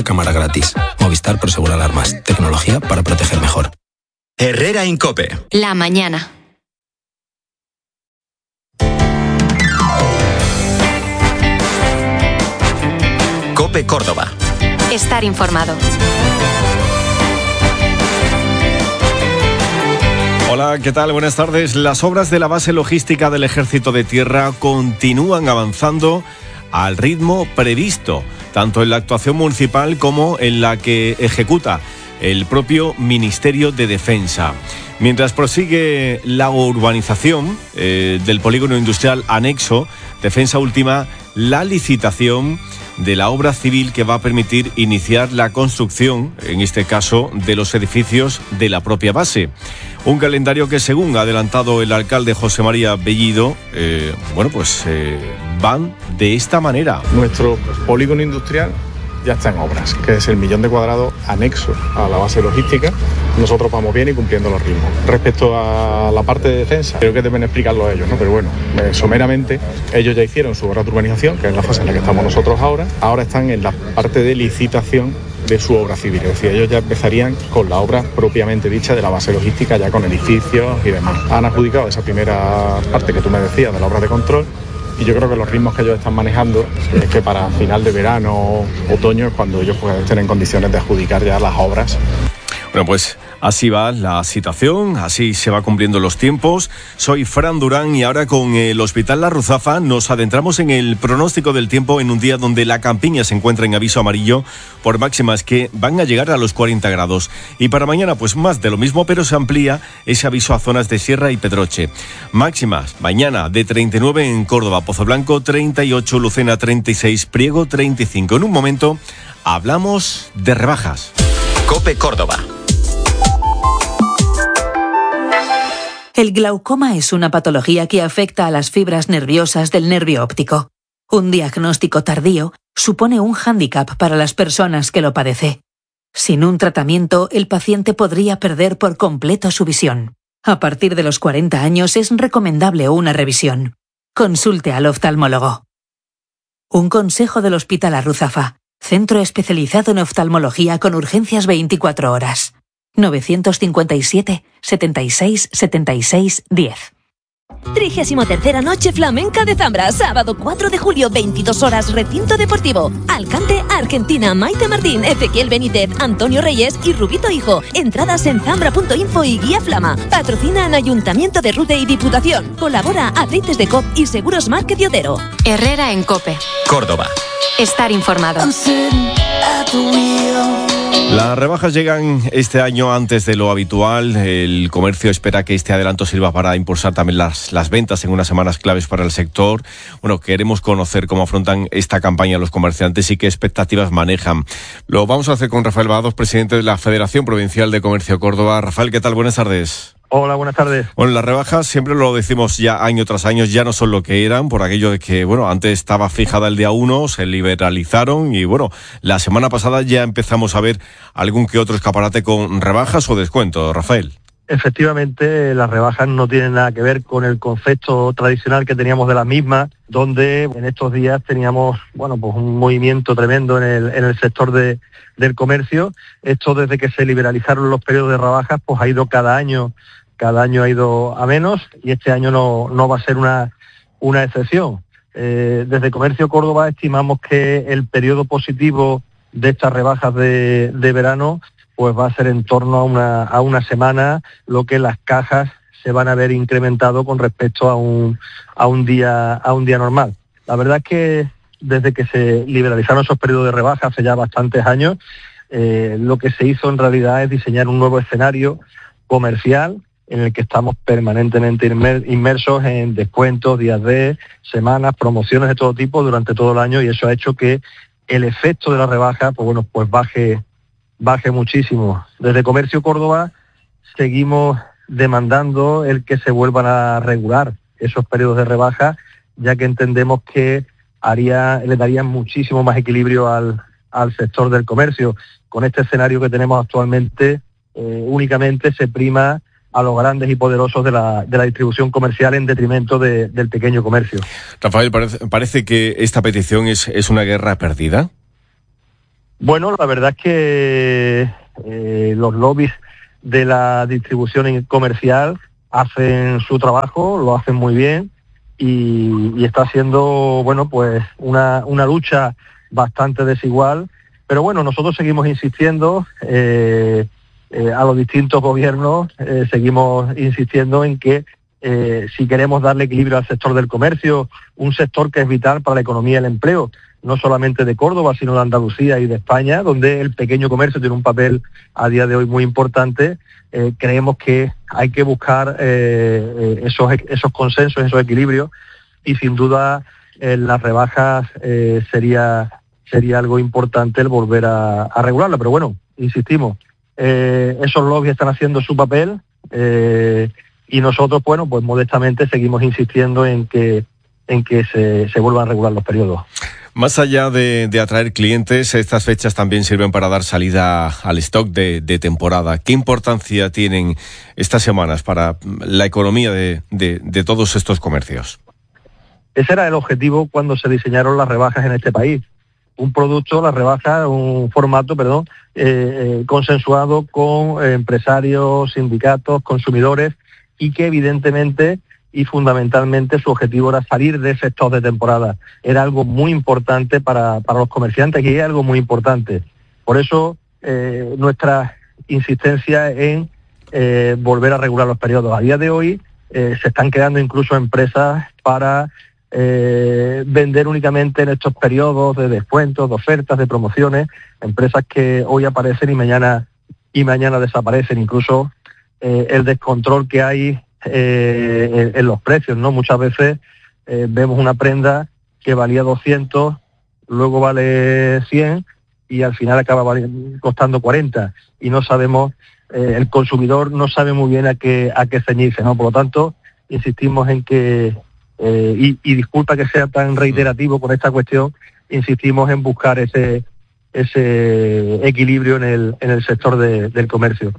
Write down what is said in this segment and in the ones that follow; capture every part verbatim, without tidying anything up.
una cámara gratis. Movistar Prosegur Alarmas. Tecnología para proteger mejor. Herrera en COPE. La mañana. COPE Córdoba. Estar informado. Hola, ¿qué tal? Buenas tardes. Las obras de la base logística del Ejército de Tierra continúan avanzando al ritmo previsto, tanto en la actuación municipal como en la que ejecuta el propio Ministerio de Defensa. Mientras prosigue la urbanización eh, del polígono industrial anexo, Defensa ultima la licitación de la obra civil que va a permitir iniciar la construcción, en este caso, de los edificios de la propia base. Un calendario que, según ha adelantado el alcalde José María Bellido, eh, bueno, pues eh, van de esta manera. Nuestro polígono industrial ya está en obras, que es el millón de cuadrados anexo a la base logística. Nosotros vamos bien y cumpliendo los ritmos. Respecto a la parte de defensa, creo que deben explicarlo ellos, ¿no? Pero bueno, eh, someramente, ellos ya hicieron su obra de urbanización, que es la fase en la que estamos nosotros ahora. Ahora están en la parte de licitación de su obra civil, es decir, ellos ya empezarían con la obra propiamente dicha de la base logística, ya con edificios y demás. Han adjudicado esa primera parte que tú me decías de la obra de control. Y yo creo que los ritmos que ellos están manejando es que para final de verano, otoño, es cuando ellos pueden estar en condiciones de adjudicar ya las obras. Bueno, pues así va la situación, así se va cumpliendo los tiempos. Soy Fran Durán y ahora con el Hospital La Ruzafa nos adentramos en el pronóstico del tiempo en un día donde la campiña se encuentra en aviso amarillo por máximas que van a llegar a los cuarenta grados. Y para mañana pues más de lo mismo, pero se amplía ese aviso a zonas de Sierra y Pedroche. Máximas mañana de treinta y nueve en Córdoba, Pozoblanco treinta y ocho, Lucena treinta y seis, Priego treinta y cinco. En un momento hablamos de rebajas. COPE Córdoba. El glaucoma es una patología que afecta a las fibras nerviosas del nervio óptico. Un diagnóstico tardío supone un hándicap para las personas que lo padecen. Sin un tratamiento, el paciente podría perder por completo su visión. A partir de los cuarenta años es recomendable una revisión. Consulte al oftalmólogo. Un consejo del Hospital La Ruzafa, centro especializado en oftalmología con urgencias veinticuatro horas. novecientos cincuenta y siete, setenta y seis, setenta y seis, diez. Trigésimo tercera Noche Flamenca de Zambra, sábado cuatro de julio, veintidós horas, recinto deportivo. Alcante, Argentina, Maite Martín, Ezequiel Benítez, Antonio Reyes y Rubito Hijo. Entradas en zambra punto info y Guía Flama. Patrocinan Ayuntamiento de Rute y Diputación. Colabora Aceites de Cop y Seguros Marque de Odero. Herrera en COPE. Córdoba. Estar informado. Las rebajas llegan este año antes de lo habitual. El comercio espera que este adelanto sirva para impulsar también las, las ventas en unas semanas claves para el sector. Bueno, queremos conocer cómo afrontan esta campaña los comerciantes y qué expectativas manejan. Lo vamos a hacer con Rafael Varados, presidente de la Federación Provincial de Comercio Córdoba. Rafael, ¿qué tal? Buenas tardes. Hola, buenas tardes. Bueno, las rebajas, siempre lo decimos ya año tras año, ya no son lo que eran, por aquello de que, bueno, antes estaba fijada el día uno, se liberalizaron y, bueno, la semana pasada ya empezamos a ver algún que otro escaparate con rebajas o descuentos. Rafael. Efectivamente, las rebajas no tienen nada que ver con el concepto tradicional que teníamos de las mismas, donde en estos días teníamos, bueno, pues un movimiento tremendo en el, en el sector de, del comercio. Esto desde que se liberalizaron los periodos de rebajas, pues ha ido cada año Cada año ha ido a menos y este año no, no va a ser una, una excepción. Eh, desde Comercio Córdoba estimamos que el periodo positivo de estas rebajas de, de verano pues va a ser en torno a una, a una semana, lo que las cajas se van a ver incrementado con respecto a un, a un día, a un día normal. La verdad es que desde que se liberalizaron esos periodos de rebajas hace ya bastantes años, eh, lo que se hizo en realidad es diseñar un nuevo escenario comercial en el que estamos permanentemente inmersos en descuentos, días de, semanas, promociones de todo tipo durante todo el año, y eso ha hecho que el efecto de la rebaja, pues bueno, pues baje, baje muchísimo. Desde Comercio Córdoba seguimos demandando el que se vuelvan a regular esos periodos de rebaja, ya que entendemos que haría, le darían muchísimo más equilibrio al, al sector del comercio. Con este escenario que tenemos actualmente, eh, únicamente se prima a los grandes y poderosos de la, de la distribución comercial en detrimento de, del pequeño comercio. Rafael, parece, parece que esta petición es, es una guerra perdida. Bueno, la verdad es que eh, los lobbies de la distribución comercial hacen su trabajo, lo hacen muy bien y, y está siendo, bueno, pues una, una lucha bastante desigual, pero bueno, nosotros seguimos insistiendo eh, eh, a los distintos gobiernos, eh, seguimos insistiendo en que eh, si queremos darle equilibrio al sector del comercio, un sector que es vital para la economía y el empleo, no solamente de Córdoba, sino de Andalucía y de España, donde el pequeño comercio tiene un papel a día de hoy muy importante, eh, creemos que hay que buscar eh, esos, esos consensos, esos equilibrios, y sin duda eh, las rebajas eh, sería, sería algo importante el volver a, a regularla. Pero bueno, insistimos, eh, esos lobbies están haciendo su papel eh, y nosotros, bueno, pues modestamente seguimos insistiendo en que, en que se, se vuelvan a regular los periodos. Más allá de, de atraer clientes, estas fechas también sirven para dar salida al stock de, de temporada. ¿Qué importancia tienen estas semanas para la economía de, de, de todos estos comercios? Ese era el objetivo cuando se diseñaron las rebajas en este país. Un producto, las rebajas, un formato, perdón, eh, eh, consensuado con eh, empresarios, sindicatos, consumidores, y que evidentemente y fundamentalmente su objetivo era salir de ese stock de temporada. Era algo muy importante para, para los comerciantes y es algo muy importante. Por eso eh, nuestra insistencia en eh, volver a regular los periodos. A día de hoy eh, se están creando incluso empresas para eh, vender únicamente en estos periodos de descuentos, de ofertas, de promociones, empresas que hoy aparecen y mañana, y mañana desaparecen. Incluso eh, el descontrol que hay Eh, en, en los precios, ¿no? Muchas veces eh, vemos una prenda que valía doscientos, luego vale cien y al final acaba valiendo, costando cuarenta y no sabemos, eh, el consumidor no sabe muy bien a qué a qué ceñirse, ¿no? Por lo tanto, insistimos en que, eh, y, y disculpa que sea tan reiterativo con esta cuestión, insistimos en buscar ese ese equilibrio en el en el sector de, del comercio.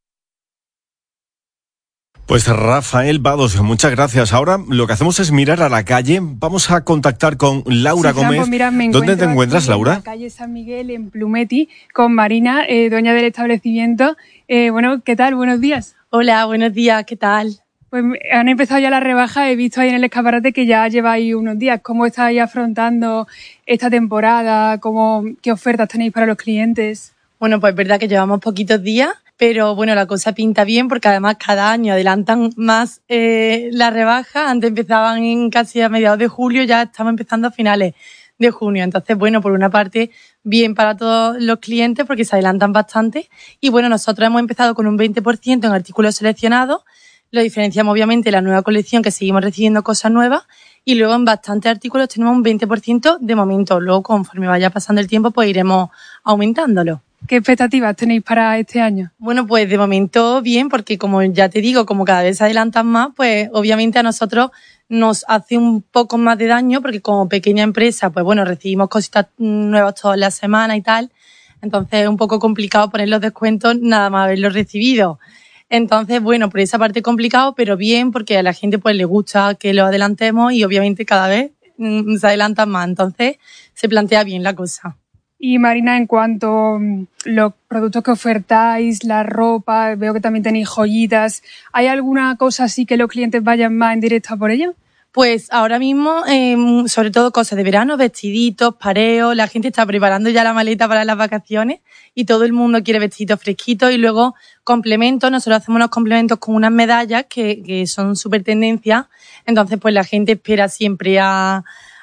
Pues Rafael Vados, muchas gracias. Ahora lo que hacemos es mirar a la calle. Vamos a contactar con Laura sí, Gómez. Pues mira, ¿dónde te encuentras, Laura? En la calle San Miguel, en Plumeti, con Marina, eh, dueña del establecimiento. Eh, bueno, ¿qué tal? Buenos días. Hola, buenos días, ¿qué tal? Pues han empezado ya las rebajas, he visto ahí en el escaparate que ya lleváis unos días. ¿Cómo estáis afrontando esta temporada? ¿Cómo, qué ofertas tenéis para los clientes? Bueno, pues es verdad que llevamos poquitos días, pero bueno, la cosa pinta bien porque además cada año adelantan más eh, las rebajas. Antes empezaban en casi a mediados de julio, ya estamos empezando a finales de junio. Entonces, bueno, por una parte, bien para todos los clientes porque se adelantan bastante. Y bueno, nosotros hemos empezado con un veinte por ciento en artículos seleccionados. Lo diferenciamos obviamente la nueva colección, que seguimos recibiendo cosas nuevas. Y luego en bastantes artículos tenemos un veinte por ciento de momento. Luego, conforme vaya pasando el tiempo, pues iremos aumentándolo. ¿Qué expectativas tenéis para este año? Bueno, pues de momento bien, porque como ya te digo, como cada vez se adelantan más, pues obviamente a nosotros nos hace un poco más de daño, porque como pequeña empresa, pues bueno, recibimos cositas nuevas todas las semanas y tal, entonces es un poco complicado poner los descuentos nada más haberlos recibido. Entonces, bueno, por esa parte complicado, pero bien, porque a la gente pues le gusta que lo adelantemos y obviamente cada vez mm, se adelantan más, entonces se plantea bien la cosa. Y Marina, en cuanto a los productos que ofertáis, la ropa, veo que también tenéis joyitas, ¿hay alguna cosa así que los clientes vayan más en directo por ella? Pues ahora mismo, eh, sobre todo cosas de verano, vestiditos, pareos, la gente está preparando ya la maleta para las vacaciones y todo el mundo quiere vestiditos fresquitos y luego complementos. Nosotros hacemos unos complementos con unas medallas que, que son súper tendencia, entonces pues la gente espera siempre a...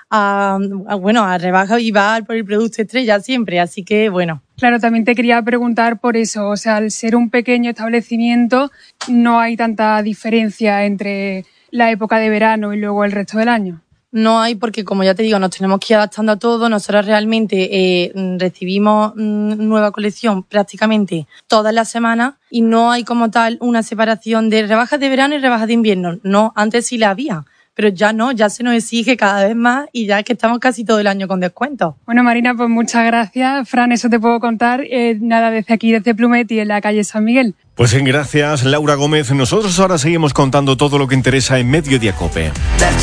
A, a, bueno, a rebaja y va por el producto estrella siempre, así que bueno. Claro, también te quería preguntar por eso, o sea, al ser un pequeño establecimiento no hay tanta diferencia entre la época de verano y luego el resto del año. No hay porque, como ya te digo, nos tenemos que ir adaptando a todo. Nosotros realmente eh, recibimos mmm, nueva colección prácticamente todas las semanas y no hay como tal una separación de rebajas de verano y rebajas de invierno. No, antes sí la había. Pero ya no, ya se nos exige cada vez más y ya es que estamos casi todo el año con descuentos. Bueno, Marina, pues muchas gracias. Fran, eso te puedo contar. Eh, nada, desde aquí, desde Plumeti, en la calle San Miguel. Pues gracias, Laura Gómez. Nosotros ahora seguimos contando todo lo que interesa en Mediodía COPE.